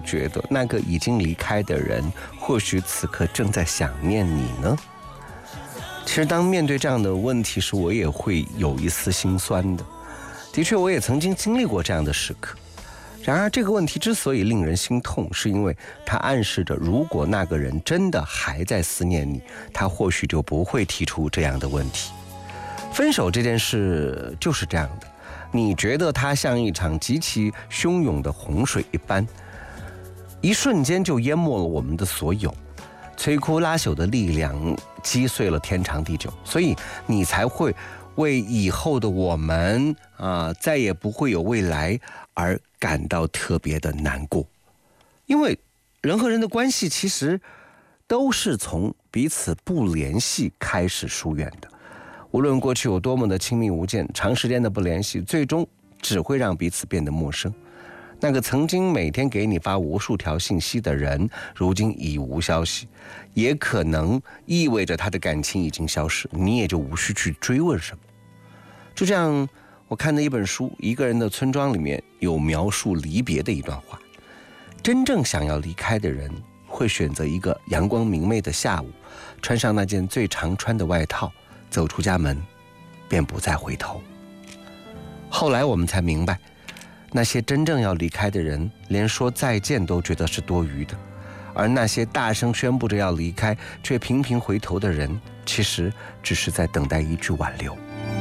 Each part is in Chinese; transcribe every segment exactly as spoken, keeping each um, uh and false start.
觉得那个已经离开的人或许此刻正在想念你呢？其实当面对这样的问题时，我也会有一丝心酸的。的确，我也曾经经历过这样的时刻。然而这个问题之所以令人心痛，是因为它暗示着如果那个人真的还在思念你，他或许就不会提出这样的问题。分手这件事就是这样的，你觉得它像一场极其汹涌的洪水一般，一瞬间就淹没了我们的所有，摧枯拉朽的力量击碎了天长地久，所以你才会为以后的我们啊，再也不会有未来而感到特别的难过。因为人和人的关系其实都是从彼此不联系开始疏远的。无论过去有多么的亲密无间，长时间的不联系，最终只会让彼此变得陌生。那个曾经每天给你发无数条信息的人，如今已无消息，也可能意味着他的感情已经消失，你也就无需去追问什么。就这样，我看的一本书《一个人的村庄》里面有描述离别的一段话：真正想要离开的人，会选择一个阳光明媚的下午，穿上那件最常穿的外套，走出家门，便不再回头。后来我们才明白，那些真正要离开的人，连说再见都觉得是多余的，而那些大声宣布着要离开却频频回头的人，其实只是在等待一句挽留。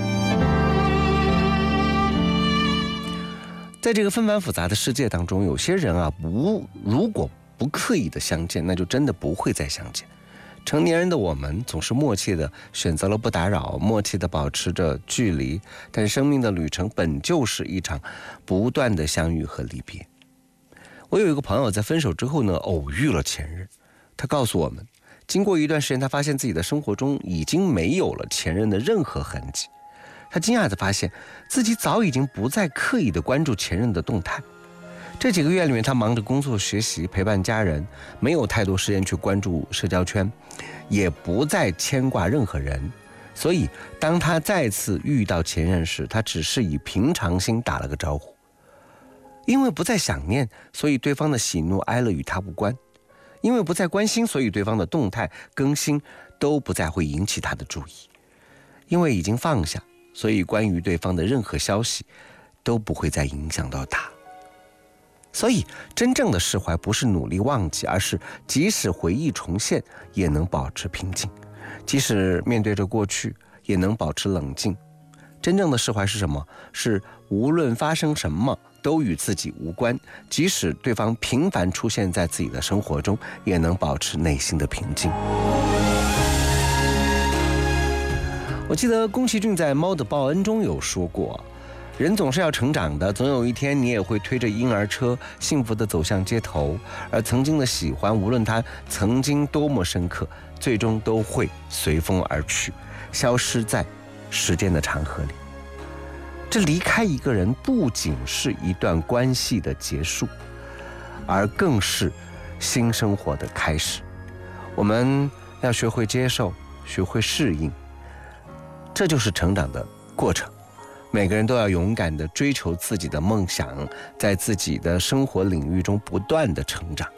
在这个纷繁复杂的世界当中，有些人啊，不如果不刻意的相见，那就真的不会再相见。成年人的我们总是默契的选择了不打扰，默契的保持着距离，但生命的旅程本就是一场不断的相遇和离别。我有一个朋友在分手之后呢，偶遇了前任。他告诉我们，经过一段时间，他发现自己的生活中已经没有了前任的任何痕迹。他惊讶地发现自己早已经不再刻意地关注前任的动态。这几个月里面，他忙着工作、学习、陪伴家人，没有太多时间去关注社交圈，也不再牵挂任何人。所以当他再次遇到前任时，他只是以平常心打了个招呼。因为不再想念，所以对方的喜怒哀乐与他无关。因为不再关心，所以对方的动态更新都不再会引起他的注意。因为已经放下，所以关于对方的任何消息都不会再影响到他。所以真正的释怀不是努力忘记，而是即使回忆重现也能保持平静，即使面对着过去也能保持冷静。真正的释怀是什么？是无论发生什么都与自己无关，即使对方频繁出现在自己的生活中，也能保持内心的平静。我记得宫崎骏在《猫的报恩》中有说过，人总是要成长的，总有一天你也会推着婴儿车幸福地走向街头，而曾经的喜欢，无论它曾经多么深刻，最终都会随风而去，消失在时间的长河里。这离开一个人不仅是一段关系的结束，而更是新生活的开始。我们要学会接受，学会适应，这就是成长的过程。每个人都要勇敢地追求自己的梦想，在自己的生活领域中不断地成长。